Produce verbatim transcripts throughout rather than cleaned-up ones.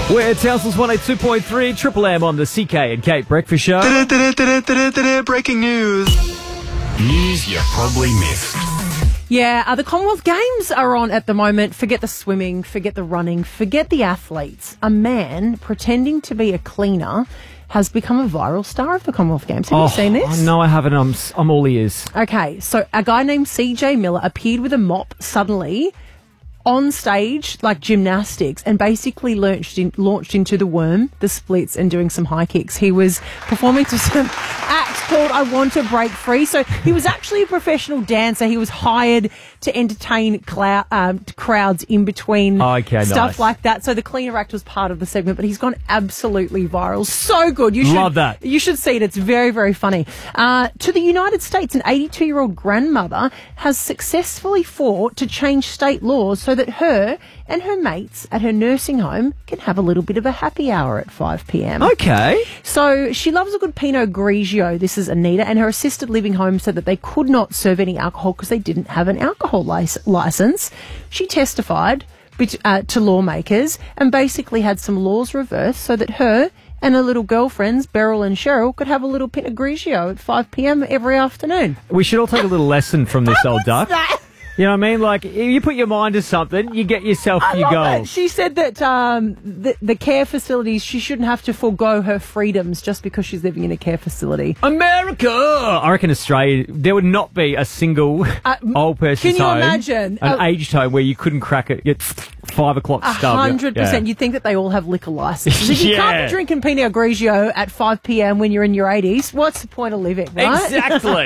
We're Townsville's one oh two point three, Triple M on the C K and Kate Breakfast Show. Breaking news. News you probably missed. Yeah, uh, the Commonwealth Games are on at the moment. Forget the swimming, forget the running, forget the athletes. A man pretending to be a cleaner has become a viral star of the Commonwealth Games. Have oh, you seen this? No, I haven't. I'm, I'm all ears. Okay, so a guy named C J Miller appeared with a mop suddenly on stage, like gymnastics, and basically launched, in, launched into the worm, the splits, and doing some high kicks. He was performing to some act called I Want to Break Free. So he was actually a professional dancer. He was hired to entertain clou- um, crowds in between okay, stuff nice. like that. So the cleaner act was part of the segment, but he's gone absolutely viral. So good. You should, Love that. You should see it. It's very, very funny. Uh, to the United States, an eighty-two-year-old grandmother has successfully fought to change state laws so that her and her mates at her nursing home can have a little bit of a happy hour at five p.m. Okay. So she loves a good Pinot Grigio. This is Anita, and her assisted living home said that they could not serve any alcohol because they didn't have an alcohol lic- license. She testified bet- uh, to lawmakers and basically had some laws reversed so that her and her little girlfriends, Beryl and Cheryl, could have a little Pinot Grigio at five p.m. every afternoon. We should all take a little lesson from this old duck. That? You know what I mean? Like, if you put your mind to something, you get yourself I your love goals. it. She said that um, the, the care facilities, she shouldn't have to forego her freedoms just because she's living in a care facility. America! I reckon Australia, there would not be a single Uh, old person's can you home, imagine? an Uh, aged home where you couldn't crack it at five o'clock A stub. hundred percent. Yeah. You'd think that they all have liquor licenses. If you can't Yeah. be drinking Pinot Grigio at five p.m. when you're in your eighties, what's the point of living, right? Exactly.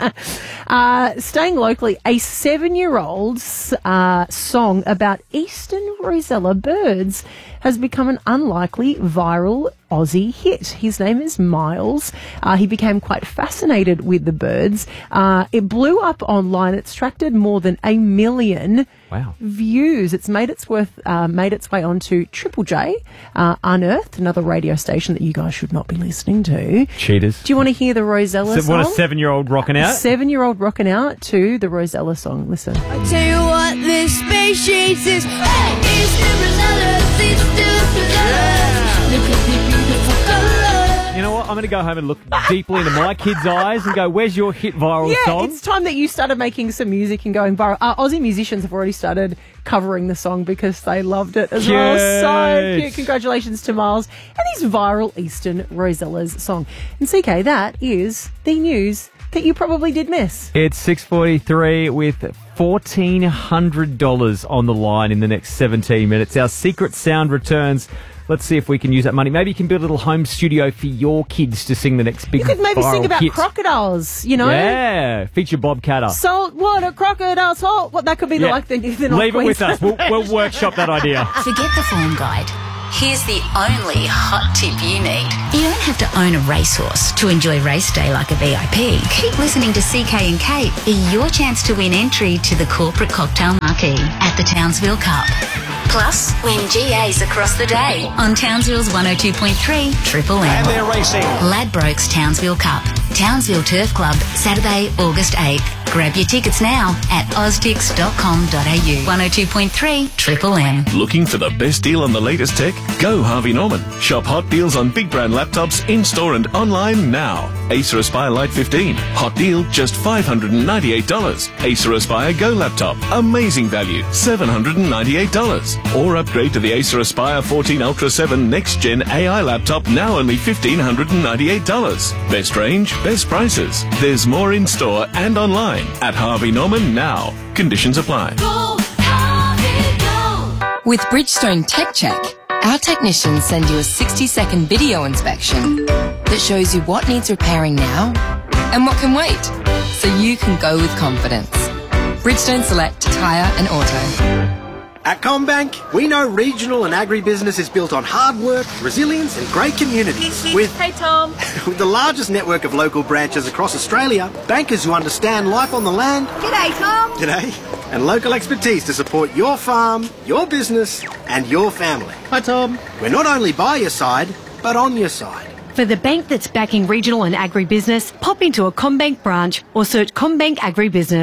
Uh, staying locally, a seven-year-old's uh, song about eastern rosella birds has become an unlikely viral Aussie hit. His name is Miles. Uh, he became quite fascinated with the birds. Uh, it blew up online. It's attracted more than a million Wow. views. It's made its worth, uh, made its way onto Triple J, uh, Unearthed, another radio station that you guys should not be listening to. Cheaters. Do you want to hear the Rosella So, song? what a seven-year-old rocking out. Seven-year-old rocking out to the Rosella song. Listen. I tell you what, this species is. Hey, it's the Rosellas, it's the Rosellas. Look at the beautiful colours. You know what? I'm going to go home and look deeply into my kids' eyes and go, where's your hit viral Yeah, song? it's time that you started making some music and going viral. Uh, Aussie musicians have already started covering the song because they loved it as well. So Cute. cute. Congratulations to Miles and his viral Eastern Rosellas song. And C K, that is the news that you probably did miss. It's six forty-three with fourteen hundred dollars on the line in the next seventeen minutes. Our secret sound returns. Let's see if we can use that money. Maybe you can build a little home studio for your kids to sing the next big You could maybe viral sing about hit. crocodiles, you know? Yeah, feature Bob Catter. Salt water, crocodile, salt. What that could be Yeah. the, like the, the North Leave it with Queensland us. We'll, we'll workshop that idea. Forget the form guide. Here's the only hot tip you need. You don't have to own a racehorse to enjoy race day like a V I P. Keep listening to C K and Kate for your chance to win entry to the corporate cocktail marquee at the Townsville Cup. Plus, win G As across the day on Townsville's one oh two point three Triple M. And they're racing. Ladbrokes Townsville Cup. Townsville Turf Club, Saturday, August eighth. Grab your tickets now at oztix dot com dot a u. one oh two point three Triple M. Looking for the best deal on the latest tech? Go Harvey Norman. Shop hot deals on big brand laptops in-store and online now. Acer Aspire Lite fifteen. Hot deal, just five hundred ninety-eight dollars. Acer Aspire Go laptop. Amazing value, seven hundred ninety-eight dollars. Or upgrade to the Acer Aspire fourteen Ultra seven Next Gen A I laptop, now only one thousand five hundred ninety-eight dollars. Best range, best prices. There's more in-store and online at Harvey Norman now. Conditions apply. Go, Harvey, go. With Bridgestone Tech Check, our technicians send you a sixty-second video inspection that shows you what needs repairing now and what can wait, so you can go with confidence. Bridgestone Select Tyre and Auto. At CommBank, we know regional and agribusiness is built on hard work, resilience and great communities. With, Hey, Tom. with the largest network of local branches across Australia, bankers who understand life on the land, G'day, Tom. g'day, and local expertise to support your farm, your business and your family. Hi Tom. We're not only by your side, but on your side. For the bank that's backing regional and agribusiness, pop into a CommBank branch or search CommBank Agribusiness.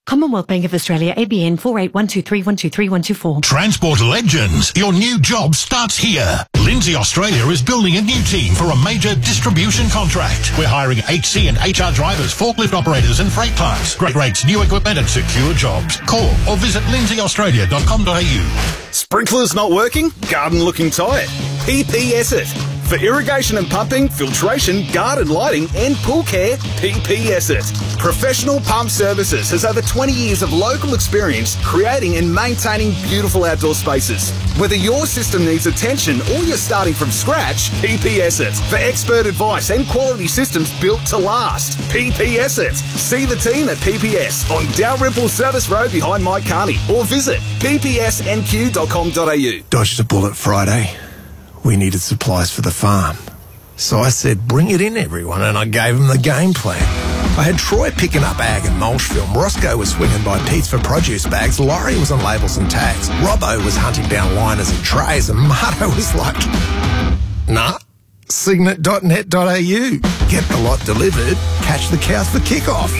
Commonwealth Bank of Australia, A B N four eight one two three one two three one two four. Transport Legends. Your new job starts here. Lindsay Australia is building a new team for a major distribution contract. We're hiring H C and H R drivers, forklift operators and freight clerks. Great rates, new equipment and secure jobs. Call or visit lindsay australia dot com dot a u. Sprinklers not working? Garden looking tired? P P S it. For irrigation and pumping, filtration, garden lighting and pool care, P P S it. Professional Pump Services has over twenty years of local experience creating and maintaining beautiful outdoor spaces. Whether your system needs attention or you're starting from scratch, P P S it. For expert advice and quality systems built to last, P P S it. See the team at P P S on Dalrymple Service Road behind Mike Carney or visit p p s n q dot com dot a u. Dodged a bullet Friday. We needed supplies for the farm. So I said, bring it in, everyone, and I gave them the game plan. I had Troy picking up ag and mulch film, Roscoe was swinging by Pete's for produce bags, Laurie was on labels and tags, Robbo was hunting down liners and trays, and Marto was like, nah, signet dot net dot a u. Get the lot delivered, catch the cows for kickoff.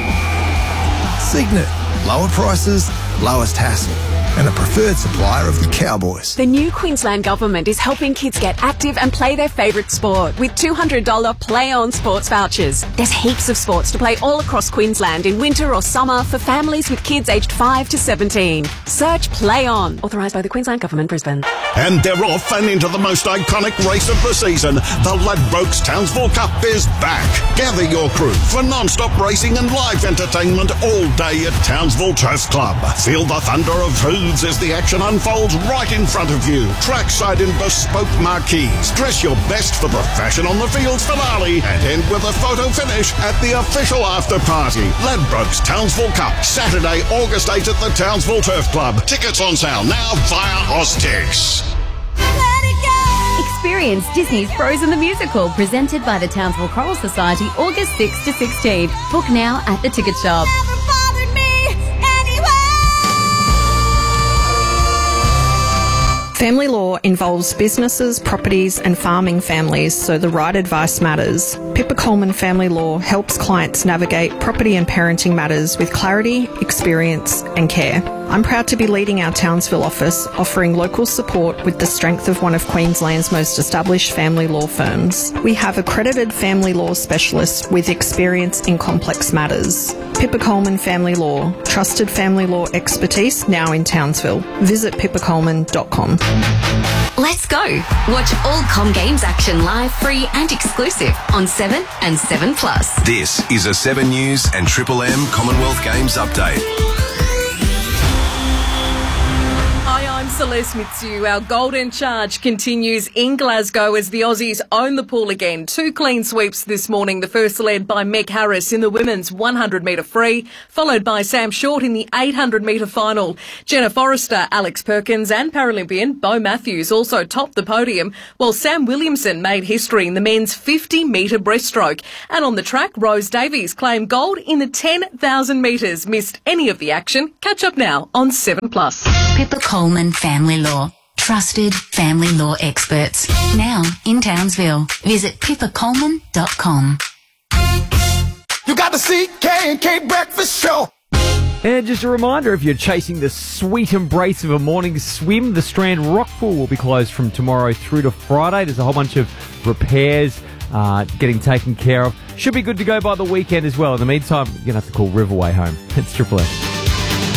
Signet, lower prices, lowest hassle, and a preferred supplier of the Cowboys. The new Queensland Government is helping kids get active and play their favourite sport with two hundred dollars Play On sports vouchers. There's heaps of sports to play all across Queensland in winter or summer for families with kids aged five to seventeen. Search Play On. Authorised by the Queensland Government, Brisbane. And they're off and into the most iconic race of the season. The Ladbrokes Townsville Cup is back. Gather your crew for non-stop racing and live entertainment all day at Townsville Turf Club. Feel the thunder of hooves as the action unfolds right in front of you. Trackside in bespoke marquees. Dress your best for the Fashion on the Fields finale and end with a photo finish at the official after party. Ladbrokes Townsville Cup, Saturday, August eighth at the Townsville Turf Club. Tickets on sale now via Oztix. Experience Disney's Frozen the Musical, presented by the Townsville Choral Society, August sixth to sixteenth. Book now at the ticket shop. Family law involves businesses, properties and farming families, so the right advice matters. Pippa Coleman Family Law helps clients navigate property and parenting matters with clarity, experience and care. I'm proud to be leading our Townsville office, offering local support with the strength of one of Queensland's most established family law firms. We have accredited family law specialists with experience in complex matters. Pippa Coleman Family Law, trusted family law expertise now in Townsville. Visit pippa coleman dot com. Let's go. Watch all Com Games action live, free and exclusive on seven and seven plus. This is a seven News and Triple M Commonwealth Games update. Hi, I'm Celeste Mitsu. Our golden charge continues in Glasgow as the Aussies own the pool again. Two clean sweeps this morning. The first led by Meg Harris in the women's one hundred metre free, followed by Sam Short in the eight hundred metre final. Jenna Forrester, Alex Perkins and Paralympian Bo Matthews also topped the podium, while Sam Williamson made history in the men's fifty metre breaststroke. And on the track, Rose Davies claimed gold in the ten thousand metres. Missed any of the action? Catch up now on seven plus. Pippa Coleman Family Law. Trusted family law experts. Now in Townsville. Visit pippa coleman dot com. You got the C K and K breakfast show. And just a reminder, if you're chasing the sweet embrace of a morning swim, the Strand Rock Pool will be closed from tomorrow through to Friday. There's a whole bunch of repairs uh, getting taken care of. Should be good to go by the weekend as well. In the meantime, you're going to have to call Riverway home. It's Triple M.